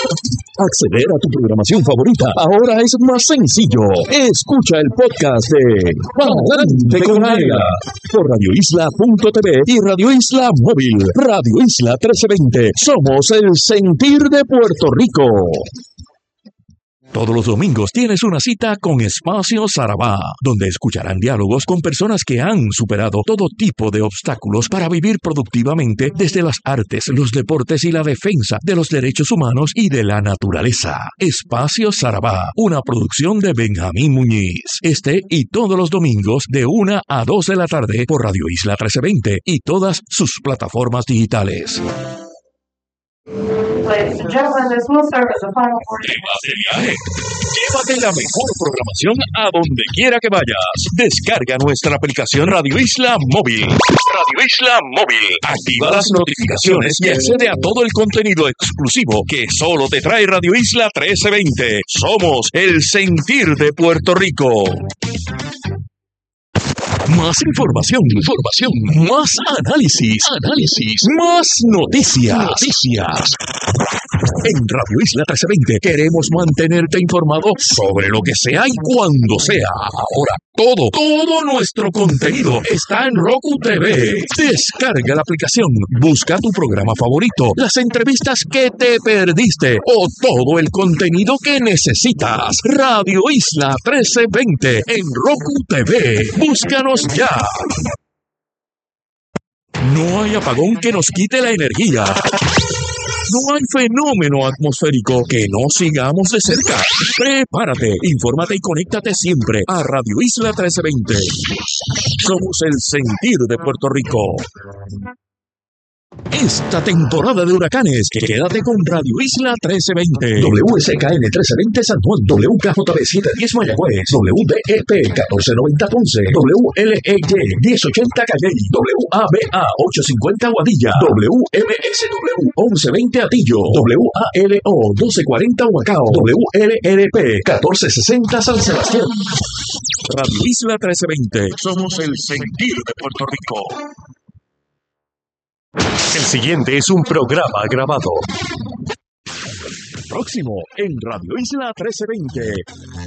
Acceder a tu programación favorita ahora es más sencillo. Escucha el podcast de Pa'lante con Aela por radioisla.tv y Radio Isla Móvil. Radio Isla 1320. Somos el sentir de Puerto Rico. Todos los domingos tienes una cita con Espacio Sarabá, donde escucharán diálogos con personas que han superado todo tipo de obstáculos para vivir productivamente desde las artes, los deportes y la defensa de los derechos humanos y de la naturaleza. Espacio Sarabá, una producción de Benjamín Muñiz. Este y todos los domingos de 1 a 2 de la tarde por Radio Isla 1320 y todas sus plataformas digitales. Ladies and gentlemen, this will serve as a final ¿Te vas de viaje? Llévate la mejor programación a donde quiera que vayas. Descarga nuestra aplicación Radio Isla Móvil. Radio Isla Móvil. Activa las notificaciones y accede a todo el contenido exclusivo que solo te trae Radio Isla 1320. Somos el sentir de Puerto Rico. Más información, más análisis, más noticias. En Radio Isla 1320 queremos mantenerte informado sobre lo que sea y cuando sea. Ahora, todo nuestro contenido está en Roku TV. Descarga la aplicación, busca tu programa favorito, las entrevistas que te perdiste o todo el contenido que necesitas. Radio Isla 1320 en Roku TV. Búscanos ya. No hay apagón que nos quite la energía. No hay fenómeno atmosférico que no sigamos de cerca. Prepárate, infórmate y conéctate siempre a Radio Isla 1320. Somos el sentir de Puerto Rico. Esta temporada de huracanes, quédate con Radio Isla 1320. WSKN 1320 San Juan, WKJB 710 Mayagüez, WDEP 1490 Ponce, WLEY 1080 Calley, WABA 850 Guadilla, WMSW 1120 Atillo, WALO 1240 Huacao, WLRP 1460 San Sebastián. Radio Isla 1320. Somos el sentir de Puerto Rico. El siguiente es un programa grabado. Próximo en Radio Isla 1320.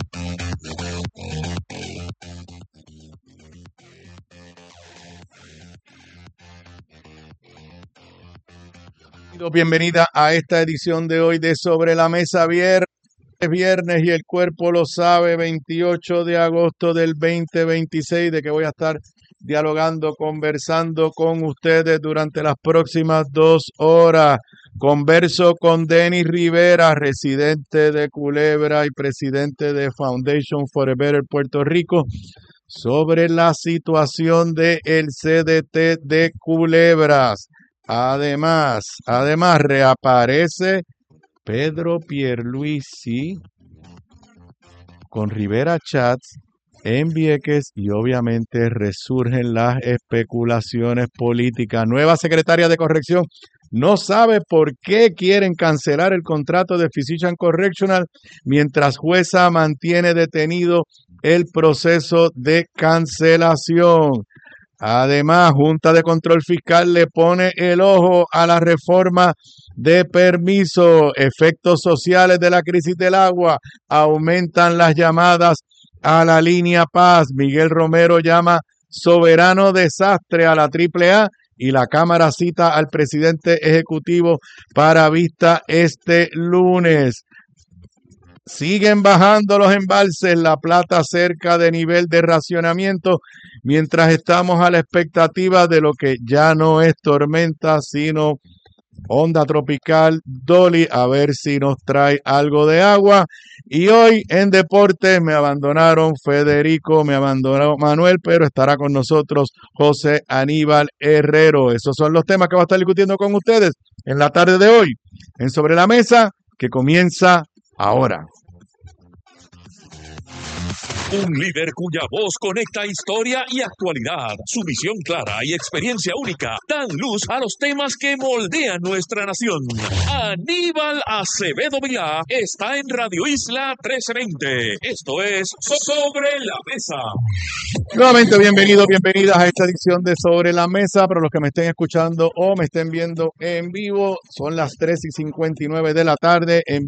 Bienvenida a esta edición de hoy de Sobre la Mesa, viernes y el cuerpo lo sabe, 28 de agosto del 2026, de que voy a estar dialogando, conversando con ustedes durante las próximas 2 horas. Converso con Denis Rivera, residente de Culebra y presidente de Foundation for a Better Puerto Rico, sobre la situación del CDT de Culebras. Además, reaparece Pedro Pierluisi con Rivera Chats en Vieques y obviamente resurgen las especulaciones políticas. Nueva secretaria de Corrección no sabe por qué quieren cancelar el contrato de Physician Correctional mientras jueza mantiene detenido el proceso de cancelación. Además, Junta de Control Fiscal le pone el ojo a la reforma de permiso. Efectos sociales de la crisis del agua aumentan las llamadas a la línea Paz. Miguel Romero llama soberano desastre a la AAA y la Cámara cita al presidente ejecutivo para vista este lunes. Siguen bajando los embalses, la plata cerca de nivel de racionamiento, mientras estamos a la expectativa de lo que ya no es tormenta, sino onda tropical Dolly, a ver si nos trae algo de agua. Y hoy en deportes me abandonaron Federico, me abandonó Manuel, pero estará con nosotros José Aníbal Herrero. Esos son los temas que va a estar discutiendo con ustedes en la tarde de hoy, en Sobre la Mesa, que comienza ahora. Un líder cuya voz conecta historia y actualidad. Su visión clara y experiencia única dan luz a los temas que moldean nuestra nación. Aníbal Acevedo Vilá está en Radio Isla 1320. Esto es Sobre la Mesa. Nuevamente bienvenidas a esta edición de Sobre la Mesa. Para los que me estén escuchando o me estén viendo en vivo, son las 3:59 de la tarde en